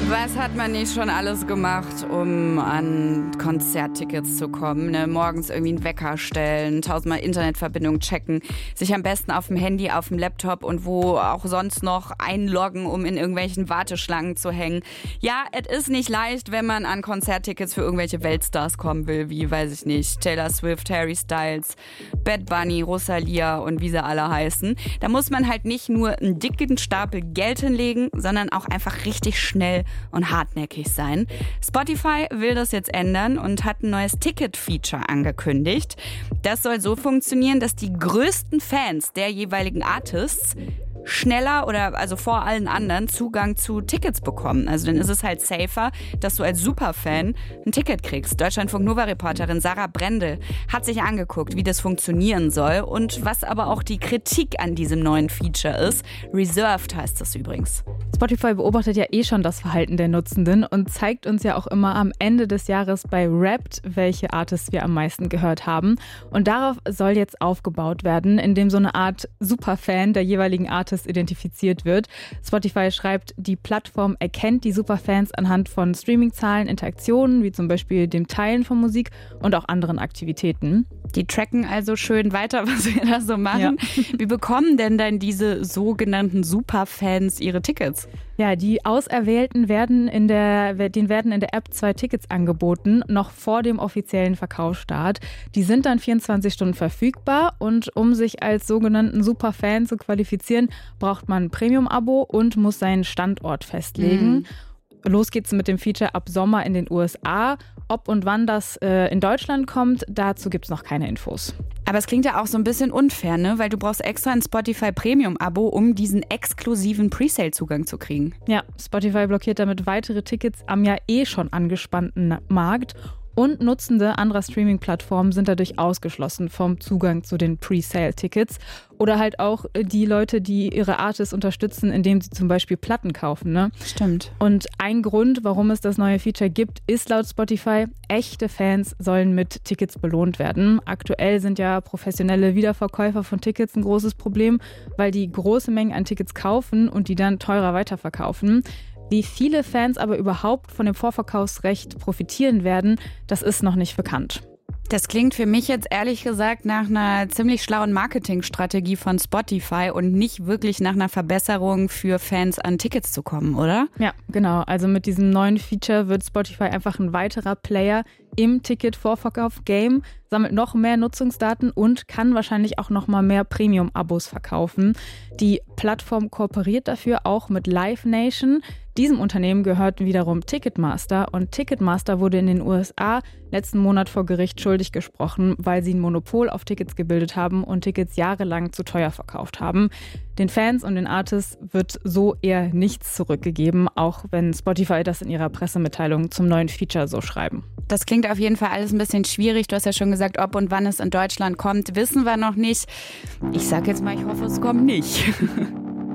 Was hat man nicht schon alles gemacht, um an Konzerttickets zu kommen? Ne? Morgens irgendwie einen Wecker stellen, 1000-mal Internetverbindung checken, sich am besten auf dem Handy, auf dem Laptop und wo auch sonst noch einloggen, um in irgendwelchen Warteschlangen zu hängen. Ja, es ist nicht leicht, wenn man an Konzerttickets für irgendwelche Weltstars kommen will, wie, weiß ich nicht, Taylor Swift, Harry Styles, Bad Bunny, Rosalia und wie sie alle heißen. Da muss man halt nicht nur einen dicken Stapel Geld hinlegen, sondern auch einfach richtig schnell und hartnäckig sein. Spotify will das jetzt ändern und hat ein neues Ticket-Feature angekündigt. Das soll so funktionieren, dass die größten Fans der jeweiligen Artists schneller oder also vor allen anderen Zugang zu Tickets bekommen. Also dann ist es halt safer, dass du als Superfan ein Ticket kriegst. Deutschlandfunk-Nova-Reporterin Sarah Brendel hat sich angeguckt, wie das funktionieren soll und was aber auch die Kritik an diesem neuen Feature ist. Reserved heißt das übrigens. Spotify beobachtet ja schon das Verhalten der Nutzenden und zeigt uns ja auch immer am Ende des Jahres bei Wrapped, welche Artists wir am meisten gehört haben. Und darauf soll jetzt aufgebaut werden, indem so eine Art Superfan der jeweiligen Artists identifiziert wird. Spotify schreibt, die Plattform erkennt die Superfans anhand von Streamingzahlen, Interaktionen, wie zum Beispiel dem Teilen von Musik und auch anderen Aktivitäten. Die tracken also schön weiter, was wir da so machen. Ja. Wie bekommen denn dann diese sogenannten Superfans ihre Tickets? Ja, die Auserwählten werden in der App 2 Tickets angeboten, noch vor dem offiziellen Verkaufsstart. Die sind dann 24 Stunden verfügbar und um sich als sogenannten Superfan zu qualifizieren, braucht man ein Premium-Abo und muss seinen Standort festlegen. Los geht's mit dem Feature ab Sommer in den USA. Ob und wann das in Deutschland kommt, dazu gibt's noch keine Infos. Aber es klingt ja auch so ein bisschen unfair, ne? Weil du brauchst extra ein Spotify Premium-Abo, um diesen exklusiven Presale-Zugang zu kriegen. Ja, Spotify blockiert damit weitere Tickets am ja schon angespannten Markt. Und Nutzende anderer Streaming-Plattformen sind dadurch ausgeschlossen vom Zugang zu den Presale-Tickets. Oder halt auch die Leute, die ihre Artists unterstützen, indem sie zum Beispiel Platten kaufen. Ne? Stimmt. Und ein Grund, warum es das neue Feature gibt, ist laut Spotify, echte Fans sollen mit Tickets belohnt werden. Aktuell sind ja professionelle Wiederverkäufer von Tickets ein großes Problem, weil die große Mengen an Tickets kaufen und die dann teurer weiterverkaufen. Wie viele Fans aber überhaupt von dem Vorverkaufsrecht profitieren werden, das ist noch nicht bekannt. Das klingt für mich jetzt ehrlich gesagt nach einer ziemlich schlauen Marketingstrategie von Spotify und nicht wirklich nach einer Verbesserung für Fans an Tickets zu kommen, oder? Ja, genau. Also mit diesem neuen Feature wird Spotify einfach ein weiterer Player im Ticket-Vorverkauf-Game, sammelt noch mehr Nutzungsdaten und kann wahrscheinlich auch noch mal mehr Premium-Abos verkaufen. Die Plattform kooperiert dafür auch mit Live Nation. Diesem Unternehmen gehört wiederum Ticketmaster und Ticketmaster wurde in den USA letzten Monat vor Gericht schuldig gesprochen, weil sie ein Monopol auf Tickets gebildet haben und Tickets jahrelang zu teuer verkauft haben. Den Fans und den Artists wird so eher nichts zurückgegeben, auch wenn Spotify das in ihrer Pressemitteilung zum neuen Feature so schreiben. Das klingt auf jeden Fall alles ein bisschen schwierig. Du hast ja schon gesagt, ob und wann es in Deutschland kommt, wissen wir noch nicht. Ich sag jetzt mal, ich hoffe, es kommt nicht.